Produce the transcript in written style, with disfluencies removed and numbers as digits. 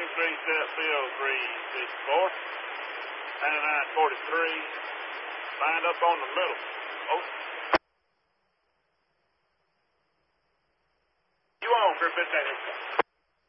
set, field 364. 9943. Lined up on the middle. Oh. You on, Griffith?